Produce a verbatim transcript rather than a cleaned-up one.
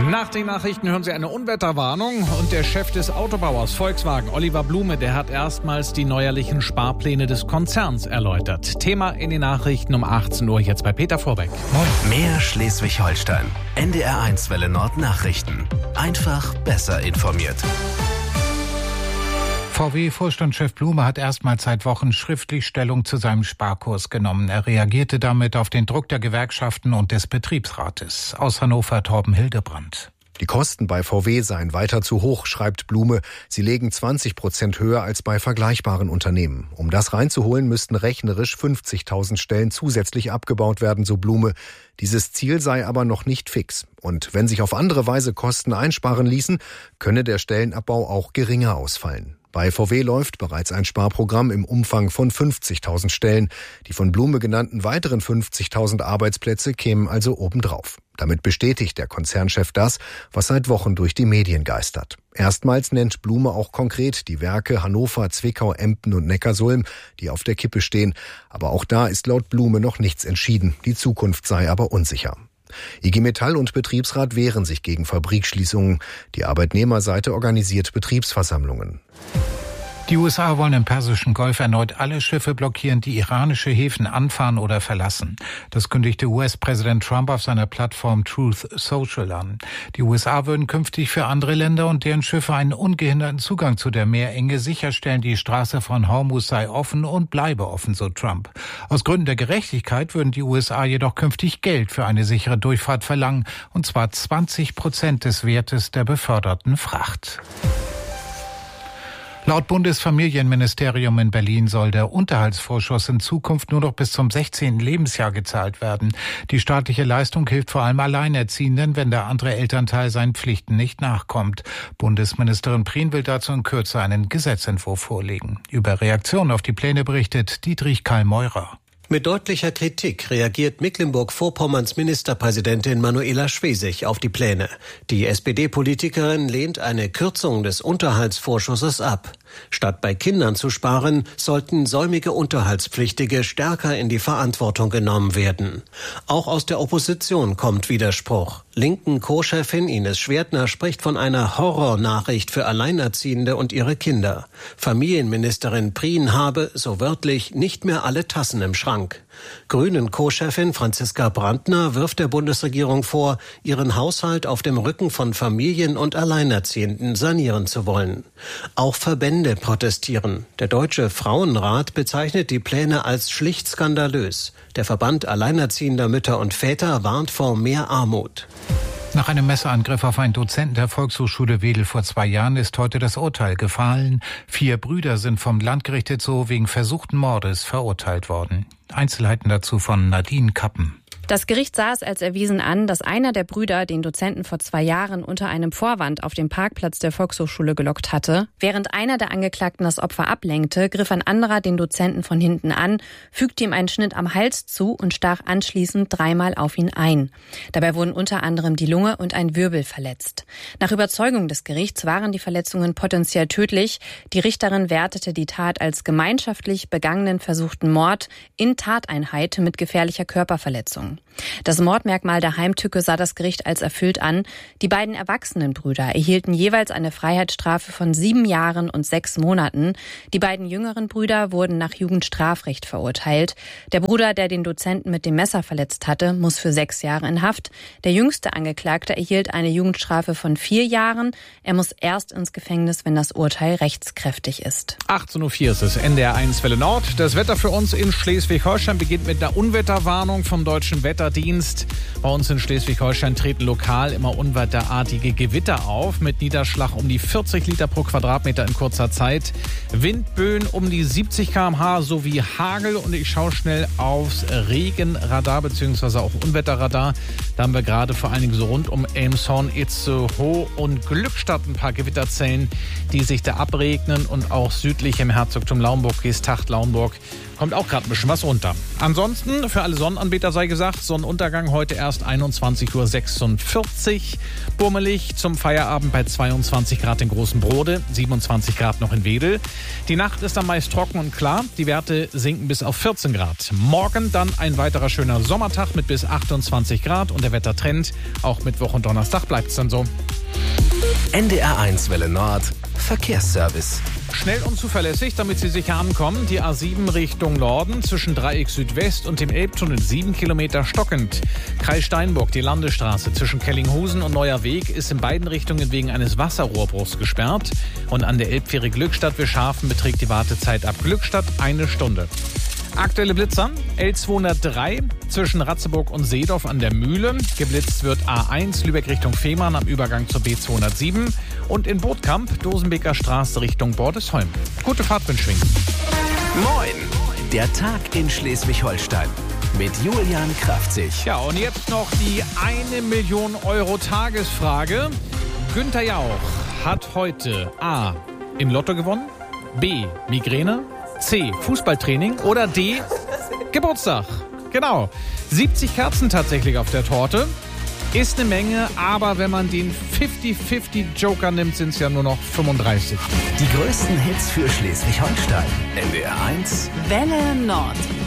Nach den Nachrichten hören Sie eine Unwetterwarnung und der Chef des Autobauers Volkswagen, Oliver Blume, der hat erstmals die neuerlichen Sparpläne des Konzerns erläutert. Thema in den Nachrichten um achtzehn Uhr jetzt bei Peter Vorbeck. Moin. Mehr Schleswig-Holstein. N D R eins Welle Nord Nachrichten. Einfach besser informiert. V W-Vorstandschef Blume hat erstmals seit Wochen schriftlich Stellung zu seinem Sparkurs genommen. Er reagierte damit auf den Druck der Gewerkschaften und des Betriebsrates. Aus Hannover Torben Hildebrand. Die Kosten bei V W seien weiter zu hoch, schreibt Blume. Sie legen zwanzig Prozent höher als bei vergleichbaren Unternehmen. Um das reinzuholen, müssten rechnerisch fünfzigtausend Stellen zusätzlich abgebaut werden, so Blume. Dieses Ziel sei aber noch nicht fix. Und wenn sich auf andere Weise Kosten einsparen ließen, könne der Stellenabbau auch geringer ausfallen. Bei V W läuft bereits ein Sparprogramm im Umfang von fünfzigtausend Stellen. Die von Blume genannten weiteren fünfzigtausend Arbeitsplätze kämen also obendrauf. Damit bestätigt der Konzernchef das, was seit Wochen durch die Medien geistert. Erstmals nennt Blume auch konkret die Werke Hannover, Zwickau, Emden und Neckarsulm, die auf der Kippe stehen. Aber auch da ist laut Blume noch nichts entschieden. Die Zukunft sei aber unsicher. I G Metall und Betriebsrat wehren sich gegen Fabrikschließungen. Die Arbeitnehmerseite organisiert Betriebsversammlungen. Die U S A wollen im Persischen Golf erneut alle Schiffe blockieren, die iranische Häfen anfahren oder verlassen. Das kündigte U S-Präsident Trump auf seiner Plattform Truth Social an. Die U S A würden künftig für andere Länder und deren Schiffe einen ungehinderten Zugang zu der Meerenge sicherstellen. Die Straße von Hormuz sei offen und bleibe offen, so Trump. Aus Gründen der Gerechtigkeit würden die U S A jedoch künftig Geld für eine sichere Durchfahrt verlangen, und zwar zwanzig Prozent des Wertes der beförderten Fracht. Laut Bundesfamilienministerium in Berlin soll der Unterhaltsvorschuss in Zukunft nur noch bis zum sechzehnten Lebensjahr gezahlt werden. Die staatliche Leistung hilft vor allem Alleinerziehenden, wenn der andere Elternteil seinen Pflichten nicht nachkommt. Bundesministerin Prien will dazu in Kürze einen Gesetzentwurf vorlegen. Über Reaktionen auf die Pläne berichtet Dietrich Karl Meurer. Mit deutlicher Kritik reagiert Mecklenburg-Vorpommerns Ministerpräsidentin Manuela Schwesig auf die Pläne. Die S P D-Politikerin lehnt eine Kürzung des Unterhaltsvorschusses ab. Statt bei Kindern zu sparen, sollten säumige Unterhaltspflichtige stärker in die Verantwortung genommen werden. Auch aus der Opposition kommt Widerspruch. Linken Co-Chefin Ines Schwertner spricht von einer Horrornachricht für Alleinerziehende und ihre Kinder. Familienministerin Prien habe, so wörtlich, nicht mehr alle Tassen im Schrank. Grünen Co-Chefin Franziska Brandner wirft der Bundesregierung vor, ihren Haushalt auf dem Rücken von Familien und Alleinerziehenden sanieren zu wollen. Auch Verbände protestieren. Der Deutsche Frauenrat bezeichnet die Pläne als schlicht skandalös. Der Verband Alleinerziehender Mütter und Väter warnt vor mehr Armut. Nach einem Messerangriff auf einen Dozenten der Volkshochschule Wedel vor zwei Jahren ist heute das Urteil gefallen. Vier Brüder sind vom Landgericht Itzehoe wegen versuchten Mordes verurteilt worden. Einzelheiten dazu von Nadine Kappen. Das Gericht sah es als erwiesen an, dass einer der Brüder den Dozenten vor zwei Jahren unter einem Vorwand auf dem Parkplatz der Volkshochschule gelockt hatte. Während einer der Angeklagten das Opfer ablenkte, griff ein anderer den Dozenten von hinten an, fügte ihm einen Schnitt am Hals zu und stach anschließend dreimal auf ihn ein. Dabei wurden unter anderem die Lunge und ein Wirbel verletzt. Nach Überzeugung des Gerichts waren die Verletzungen potenziell tödlich. Die Richterin wertete die Tat als gemeinschaftlich begangenen versuchten Mord in Tateinheit mit gefährlicher Körperverletzung. Das Mordmerkmal der Heimtücke sah das Gericht als erfüllt an. Die beiden erwachsenen Brüder erhielten jeweils eine Freiheitsstrafe von sieben Jahren und sechs Monaten. Die beiden jüngeren Brüder wurden nach Jugendstrafrecht verurteilt. Der Bruder, der den Dozenten mit dem Messer verletzt hatte, muss für sechs Jahre in Haft. Der jüngste Angeklagte erhielt eine Jugendstrafe von vier Jahren. Er muss erst ins Gefängnis, wenn das Urteil rechtskräftig ist. achtzehn Uhr vier ist es, N D R eins Welle Nord. Das Wetter für uns in Schleswig-Holstein beginnt mit einer Unwetterwarnung vom Deutschen Wetterdienst. Bei uns in Schleswig-Holstein treten lokal immer unwetterartige Gewitter auf, mit Niederschlag um die vierzig Liter pro Quadratmeter in kurzer Zeit. Windböen um die siebzig Kilometer pro Stunde sowie Hagel. Und ich schaue schnell aufs Regenradar bzw. auch Unwetterradar. Da haben wir gerade vor allen Dingen so rund um Elmshorn, Itzehoe und Glückstadt ein paar Gewitterzellen, die sich da abregnen. Und auch südlich im Herzogtum Lauenburg, Geesthacht, Lauenburg, kommt auch gerade ein bisschen was runter. Ansonsten, für alle Sonnenanbeter sei gesagt, Sonnenuntergang heute erst einundzwanzig Uhr sechsundvierzig. Bummelig zum Feierabend bei zweiundzwanzig Grad in Großen Brode, siebenundzwanzig Grad noch in Wedel. Die Nacht ist dann meist trocken und klar. Die Werte sinken bis auf vierzehn Grad. Morgen dann ein weiterer schöner Sommertag mit bis achtundzwanzig Grad und der Wettertrend. Auch Mittwoch und Donnerstag bleibt es dann so. N D R eins Welle Nord Verkehrsservice. Schnell und zuverlässig, damit Sie sicher ankommen. Die A sieben Richtung Norden zwischen Dreieck Südwest und dem Elbtunnel sieben Kilometer stockend. Kreis Steinburg, die Landesstraße zwischen Kellinghusen und Neuer Weg ist in beiden Richtungen wegen eines Wasserrohrbruchs gesperrt. Und an der Elbfähre Glückstadt-Wischhafen beträgt die Wartezeit ab Glückstadt eine Stunde. Aktuelle Blitzer, L zweihundertdrei zwischen Ratzeburg und Seedorf an der Mühle. Geblitzt wird A eins Lübeck Richtung Fehmarn am Übergang zur B zweihundertsieben. Und in Bootkamp, Dosenbeker Straße Richtung Bordesholm. Gute Fahrt wünschen. Moin, der Tag in Schleswig-Holstein mit Julian Kraftzig. Ja, und jetzt noch die eine Million Euro Tagesfrage. Günther Jauch hat heute A. im Lotto gewonnen, B. Migräne, C. Fußballtraining oder D. Geburtstag. Genau. siebzig Kerzen tatsächlich auf der Torte. Ist eine Menge, aber wenn man den fünfzig fünfzig Joker nimmt, sind es ja nur noch fünfunddreißig. Die größten Hits für Schleswig-Holstein. N D R eins Welle Nord.